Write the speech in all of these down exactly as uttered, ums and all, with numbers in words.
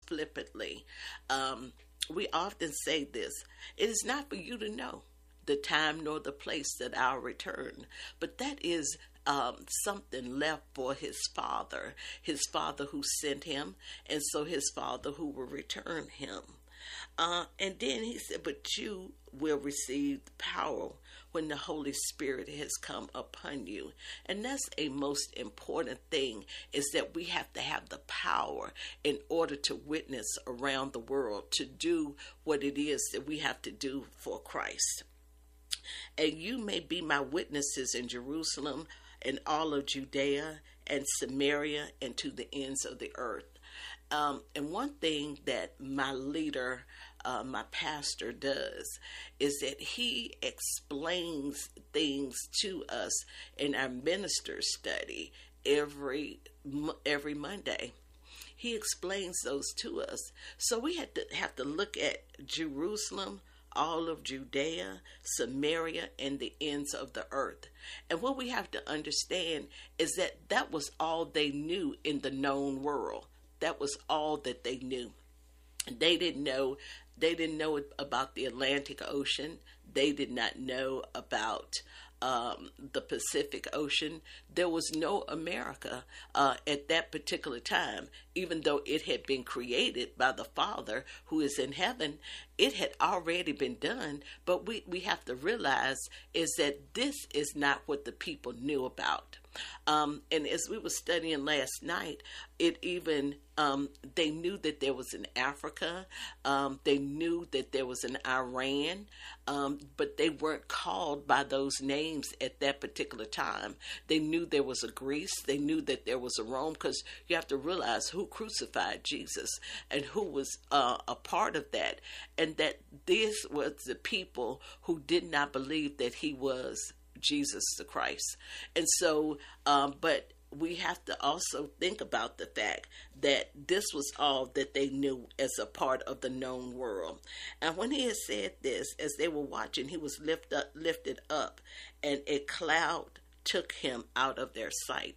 flippantly. Um, we often say this: it is not for you to know the time nor the place that I'll return, but that is um, something left for his Father, his Father who sent him, and so his Father who will return him. Uh, and then he said, but you will receive power when the Holy Spirit has come upon you. And that's a most important thing, is that we have to have the power in order to witness around the world, to do what it is that we have to do for Christ. And you may be my witnesses in Jerusalem and all of Judea and Samaria and to the ends of the earth. Um, and one thing that my leader, uh, my pastor does, is that he explains things to us in our minister study every every Monday. He explains those to us. So we had to have to look at Jerusalem, all of Judea, Samaria, and the ends of the earth. And what we have to understand is that that was all they knew in the known world. That was all that they knew. They didn't know, they didn't know about the Atlantic Ocean. They did not know about um, the Pacific Ocean. There was no America uh, at that particular time, even though it had been created by the Father who is in heaven. It had already been done, but we, we have to realize is that this is not what the people knew about. Um, and as we were studying last night, it even, um, they knew that there was an Africa, um, they knew that there was an Iran, um, but they weren't called by those names at that particular time. They knew there was a Greece, they knew that there was a Rome, because you have to realize who crucified Jesus and who was uh, a part of that, and that this was the people who did not believe that he was Jesus the Christ. And so, um, but we have to also think about the fact that this was all that they knew as a part of the known world. And when he had said this, as they were watching, he was lift up, lifted up, and a cloud took him out of their sight.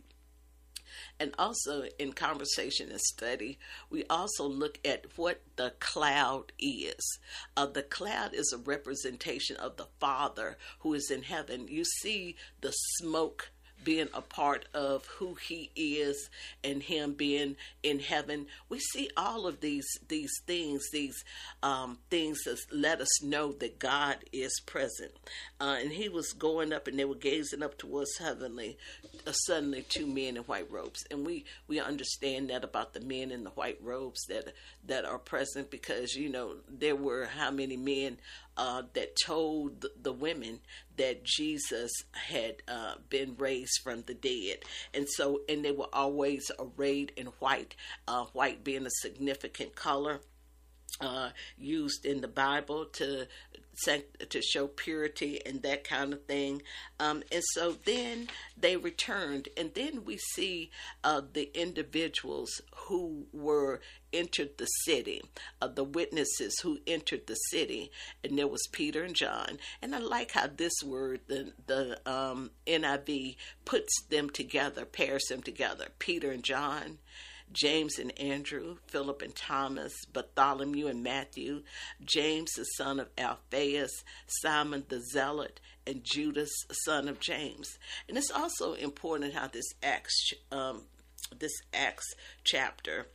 And also in conversation and study, we also look at what the cloud is. Uh, the cloud is a representation of the Father who is in heaven. You see the smoke being a part of who he is and him being in heaven. We see all of these these things, these um, things that let us know that God is present. Uh, and he was going up, and they were gazing up towards heavenly. Uh, suddenly, two men in white robes, and we we understand that about the men in the white robes that that are present, because you know there were how many men uh, that told the, the women that Jesus had uh, been raised from the dead. And so, and they were always arrayed in white, uh, white being a significant color uh, used in the Bible to to show purity and that kind of thing. Um, and so then they returned, and then we see uh, the individuals who were entered the city, uh, the witnesses who entered the city, and there was Peter and John. And I like how this word, the the um, N I V, puts them together, pairs them together. Peter and John, James and Andrew, Philip and Thomas, Bartholomew and Matthew, James the son of Alphaeus, Simon the Zealot, and Judas son of James. And it's also important how this Acts, um, this Acts chapter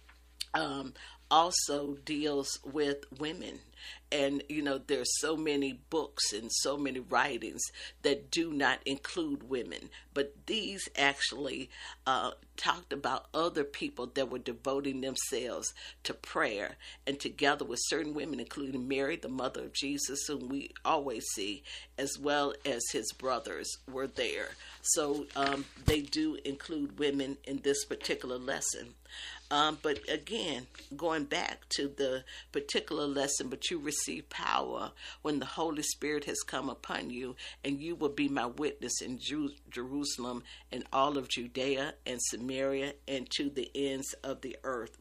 um, also deals with women. And, you know, there's so many books and so many writings that do not include women. But these actually uh, talked about other people that were devoting themselves to prayer, and together with certain women, including Mary, the mother of Jesus, whom we always see, as well as his brothers were there. So um, they do include women in this particular lesson. Um, but again, going back to the particular lesson, but you receive power when the Holy Spirit has come upon you, and you will be my witness in Ju- Jerusalem and all of Judea and Samaria and to the ends of the earth.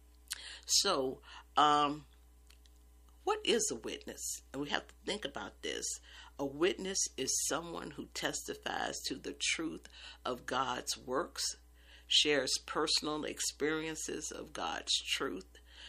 So, um, what is a witness? And we have to think about this. A witness is someone who testifies to the truth of God's works, shares personal experiences of God's truth,